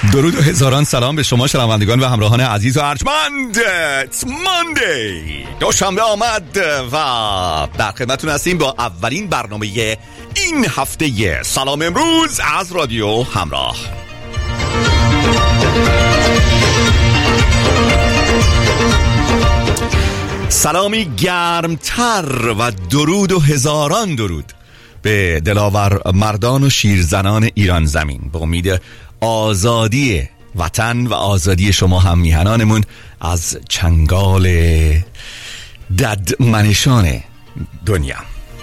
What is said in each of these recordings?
درود و هزاران سلام به شما شنوندگان و همراهان عزیز و ارجمند. It's Monday. دوشنبه آمد و در خدمتتون هستیم با اولین برنامه این هفته سلام امروز از رادیو همراه. سلامی گرمتر و درود و هزاران درود به دلاور مردان و شیرزنان ایران زمین، به امید آزادی وطن و آزادی شما هم میهنانمون از چنگال ددمنشان دنیا.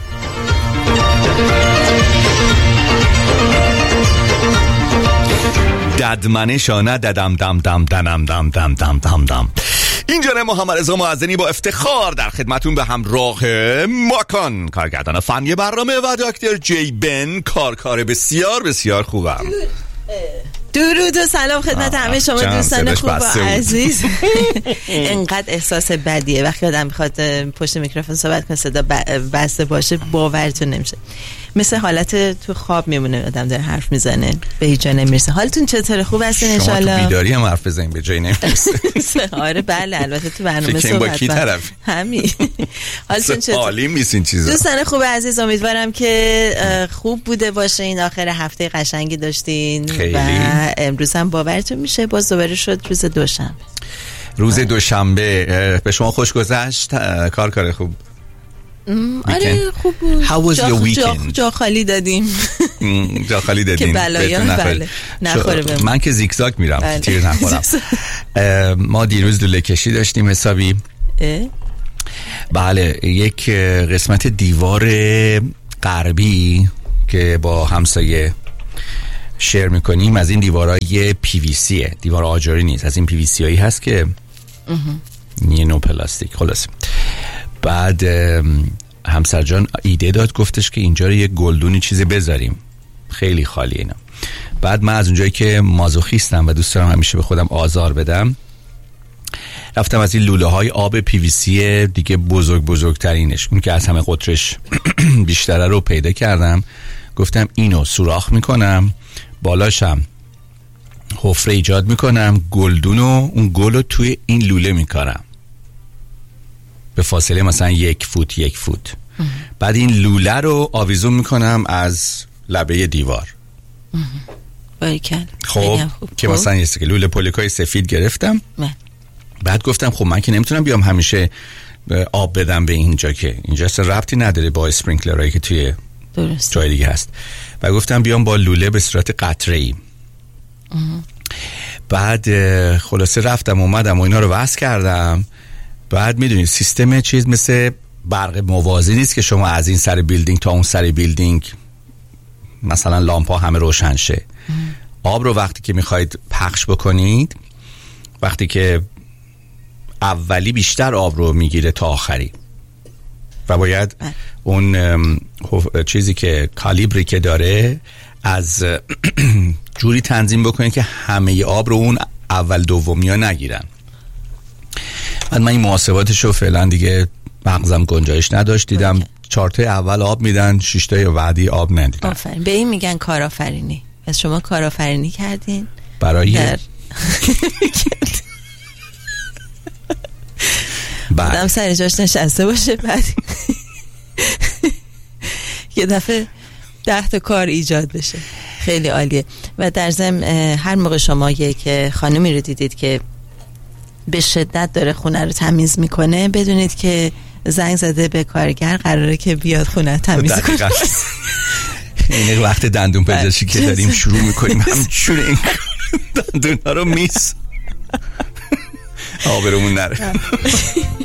ددمنشانه ددم دم دم دنم دم دم دم دم دم. اینجا محمد رضا معزنی با افتخار در خدمتون به همراه ماکان کارگردان فنی برنامه و دکتر جی بن کار بسیار بسیار خوبم. درود و سلام خدمت همه شما دوستان خوب و عزیز. انقدر احساس بدیه وقتی آدم میخواد پشت میکروفون صحبت کنه صدا بسته باشه، باورتون نمیشه. مثل حالت تو خواب میمونه آدم داره حرف میزنه به هیچ جا نمیرسه. حالتون چطوره؟ خوب هستین ان شاء الله؟ شما تو بیداری هم حرف بزنین به جای نمیرسه. آره بله، البته تو برنامه صحبت با کی طرف همین. حالتون چطوره؟ عالیم نیستین چیزا. دوستان خوب عزیز، امیدوارم که خوب بوده باشین، آخر هفته قشنگی داشتین خیلی. و امروز هم باورتون میشه باز دوباره شد روز دوشنبه. روز دوشنبه به شما خوش گذشت؟ کار خوب؟ آره خوب بود. How was your weekend؟ جا خالی دادیم. جا خالی دادیم که بلایا بله نخوره بهم. من که زیگزاگ میرم بله. تیر نخورم. ما دیروز لوله کشی داشتیم حسابی. بله، یک قسمت دیوار غربی که با همسایه شیر میکنیم از این دیوارای PVCه، دیوار آجری نیست، از این PVC هایی هست که یه نوع پلاستیک. خلاص بعد همسر جان ایده داد، گفتش که اینجا رو یه گلدونی چیزی بذاریم، خیلی خالی اینا. بعد من از اونجایی که مازوخیستم و دوست دارم همیشه به خودم آزار بدم، رفتم از این لوله های آب PVC دیگه بزرگترینش، اون که از همه قطرش بیشتره رو پیدا کردم. گفتم اینو سوراخ میکنم، بالاشم حفره ایجاد میکنم، گلدونو اون گلو توی این لوله میکارم به فاصله مثلا 1 فوت. بعد این لوله رو آویزون میکنم از لبه دیوار. خب که مثلا یه سکه لوله پولیکای سفید گرفتم. بعد گفتم خب من که نمیتونم بیام همیشه آب بدم به اینجا، که اینجا اصلا ربطی نداره با اسپرینکلرایی که توی جای دیگه هست. و گفتم بیام با لوله به صورت قطره‌ای. بعد خلاصه رفتم اومدم و اینا رو وصل کردم. بعد میدونید سیستم چیز مثل برق موازی نیست که شما از این سر بیلدینگ تا اون سر بیلدینگ مثلا لامپا همه روشن شه. آب رو وقتی که میخواید پخش بکنید، وقتی که اولی بیشتر آب رو میگیره تا آخری و باید اون چیزی که کالیبری که داره از جوری تنظیم بکنید که همه آب رو اون اول دومی ها نگیرن. بعد من این محاسباتشو فعلا دیگه مغزم گنجایش نداشت، دیدم 4 تا اول آب میدن، 6 تا بعدی آب نمیدن. آفرین، به این میگن کارآفرینی. از شما کارآفرینی کردین برای آدم سر جاش نشسته باشه، بعد یه دفعه 10 تا کار ایجاد بشه. خیلی عالیه. و در ضمن هر موقع شما یک خانمی رو دیدید که به شدت داره خونه رو تمیز میکنه، بدونید که زنگ زده به کارگر، قراره که بیاد خونه تمیز کنه. این وقت دندون پزشکی که داریم شروع میکنیم همچون این دندون ها رو آبرمون نره.